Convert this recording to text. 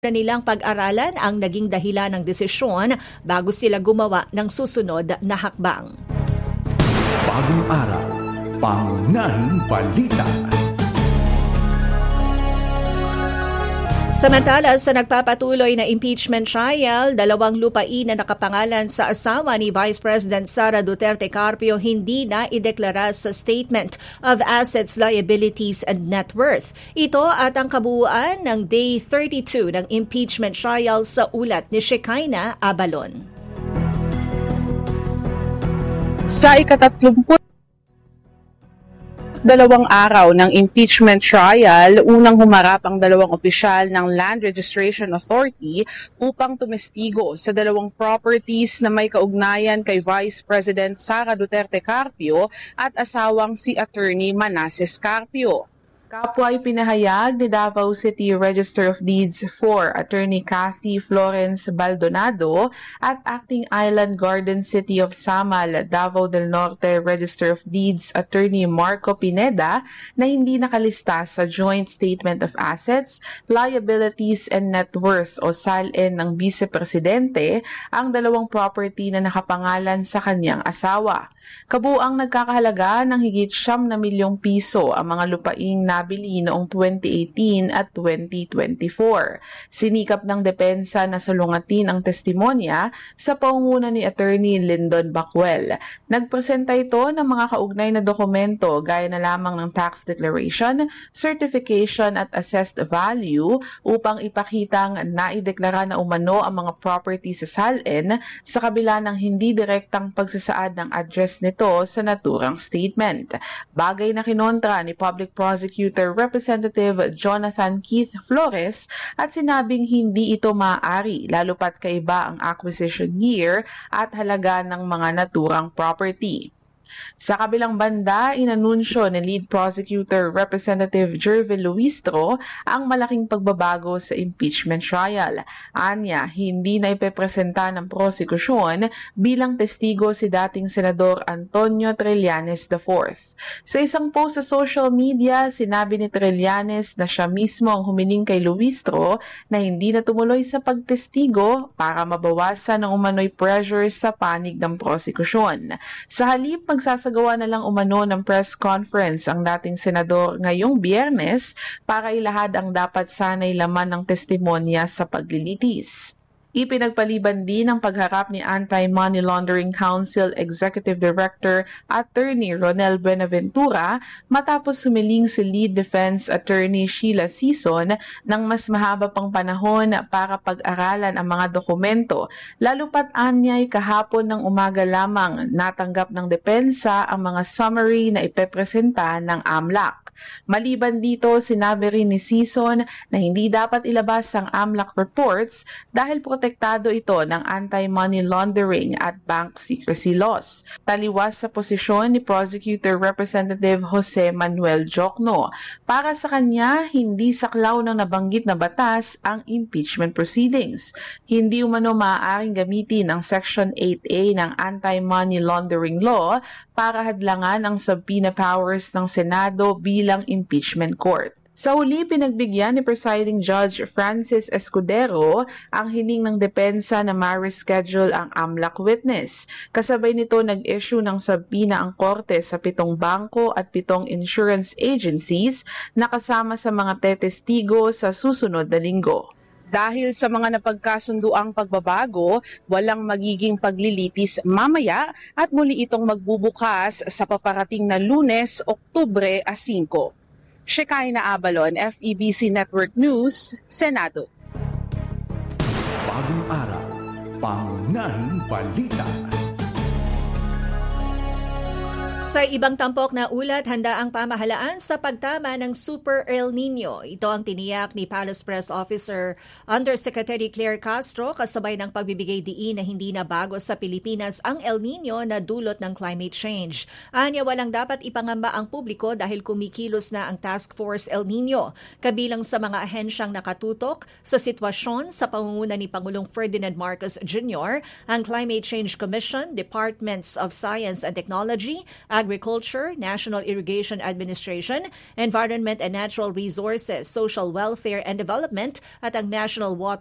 na nilang pag-aralan ang naging dahilan ng desisyon bago sila gumawa ng susunod na hakbang. Bagong araw, pangunahing balita. Samantala sa nagpapatuloy na impeachment trial, 2 lupain na nakapangalan sa asawa ni Vice President Sara Duterte Carpio hindi na ideklara sa Statement of Assets, Liabilities and Net Worth. Ito at ang kabuuan ng Day 32 ng impeachment trial sa ulat ni Shekinah Abalon. Sa ika-32 araw ng impeachment trial, unang humarap ang 2 opisyal ng Land Registration Authority upang tumestigo sa 2 properties na may kaugnayan kay Vice President Sara Duterte Carpio at asawang si Attorney Manasseh Carpio. Kapwa ipinahayag ni Davao City Register of Deeds 4 Attorney Cathy Florence Baldonado at Acting Island Garden City of Samal, Davao del Norte Register of Deeds Attorney Marco Pineda na hindi nakalista sa Joint Statement of Assets, Liabilities and Net Worth o SALN ng Vice Presidente ang 2 property na nakapangalan sa kanyang asawa. Kabuang nagkakahalaga ng higit 9 na milyong piso ang mga lupaing nabili noong 2018 at 2024. Sinikap ng depensa na salungatin ang testimonya sa pangunguna ni Attorney Lyndon Bacuel. Nagpresenta ito ng mga kaugnay na dokumento gaya na lamang ng tax declaration, certification at assessed value upang ipakitang naideklara na umano ang mga property sa SALN sa kabila ng hindi direktang pagsasaad ng address nito sa naturang statement. Bagay na kinontra ni Public Prosecutor Representative Jonathan Keith Flores at sinabing hindi ito maaari lalo pat kaiba ang acquisition year at halaga ng mga naturang property. Sa kabilang banda, inanunsyo ni Lead Prosecutor Representative Jervin Luistro ang malaking pagbabago sa impeachment trial. Anya, hindi na ipepresenta ng prosekusyon bilang testigo si dating Senador Antonio Trillanes IV. Sa isang post sa social media, sinabi ni Trillanes na siya mismo ang humiling kay Luistro na hindi na tumuloy sa pagtestigo para mabawasan ng umano'y pressure sa panig ng prosekusyon. Sa halip, magsasagawa na lang umano ng press conference ang dating senador ngayong Biyernes para ilahad ang dapat sanay laman ng testimonya sa paglilitis. Ipinagpaliban din ang pagharap ni Anti-Money Laundering Council Executive Director Attorney Ronel Buenaventura matapos humiling si Lead Defense Attorney Sheila Sison ng mas mahaba pang panahon para pag-aralan ang mga dokumento, lalo pat anyay kahapon ng umaga lamang natanggap ng depensa ang mga summary na ipepresenta ng AMLAC. Maliban dito, sinabi rin ni Sison na hindi dapat ilabas ang AMLAC reports dahil protektado ito ng anti-money laundering at bank secrecy laws. Taliwas sa posisyon ni Prosecutor Representative Jose Manuel Jocno. Para sa kanya, hindi saklaw ng nabanggit na batas ang impeachment proceedings. Hindi umano maaaring gamitin ang Section 8A ng Anti-Money Laundering Law para hadlangan ang subpoena powers ng Senado bilang impeachment court. Sa huli, pinagbigyan ni Presiding Judge Francis Escudero ang hiling ng depensa na ma-reschedule ang AMLAC witness. Kasabay nito, nag-issue ng subpoena ang korte sa 7 bangko at 7 insurance agencies na kasama sa mga tetestigo sa susunod na linggo. Dahil sa mga napagkasunduang pagbabago, walang magiging paglilitis mamaya at muli itong magbubukas sa paparating na Lunes, Oktubre 5. Shekinah Abalon, FEBC Network News, Senado. Bagong araw, pangunahing balita. Sa ibang tampok na ulat, handa ang pamahalaan sa pagtama ng Super El Nino. Ito ang tiniyak ni Palace Press Officer Undersecretary Claire Castro kasabay ng pagbibigay diin na hindi na bago sa Pilipinas ang El Nino na dulot ng climate change. Anya, walang dapat ipangamba ang publiko dahil kumikilos na ang Task Force El Nino, kabilang sa mga ahensyang nakatutok sa sitwasyon sa pangunguna ni Pangulong Ferdinand Marcos Jr., ang Climate Change Commission, Departments of Science and Technology, Agriculture, National Irrigation Administration, Environment and Natural Resources, Social Welfare and Development at ang National Water